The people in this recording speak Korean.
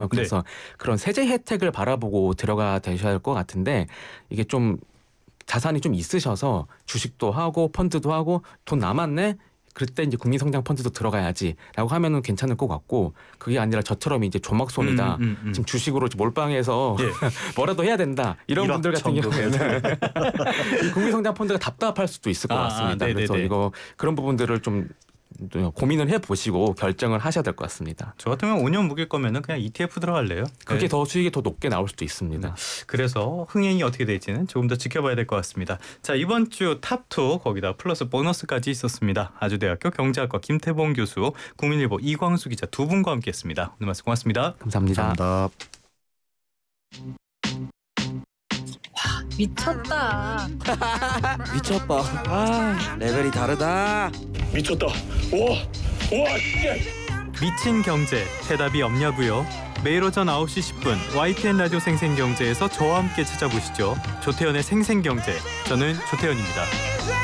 그래서 그런 세제 혜택을 바라보고 들어가 되셔야 할 것 같은데 이게 좀 자산이 좀 있으셔서 주식도 하고 펀드도 하고 돈 남았네? 그때 이제 국민성장 펀드도 들어가야지라고 하면은 괜찮을 것 같고 그게 아니라 저처럼 이제 조막손이다. 지금 주식으로 몰빵해서 예. 뭐라도 해야 된다. 이런 분들 같은 일확천금. 경우에는 이 국민성장 펀드가 답답할 수도 있을 것 같습니다. 그래서 이거 그런 부분들을 좀 고민을 해보시고 결정을 하셔야 될 것 같습니다. 저 같으면 5년 묵일 거면은 그냥 ETF 들어갈래요. 그게 더 수익이 더 높게 나올 수도 있습니다. 그래서 흥행이 어떻게 될지는 조금 더 지켜봐야 될 것 같습니다. 자, 이번 주 탑2 거기다 플러스 보너스까지 있었습니다. 아주대학교 경제학과 김태봉 교수, 국민일보 이광수 기자 두 분과 함께했습니다. 오늘 말씀 고맙습니다. 감사합니다. 감사합니다. 미쳤다. 미쳤다. 아, 레벨이 다르다. 미쳤다. 와, 미친 경제 대답이 없냐고요? 매일 오전 9시 10분 YTN 라디오 생생경제에서 저와 함께 찾아보시죠. 조태현의 생생경제. 저는 조태현입니다.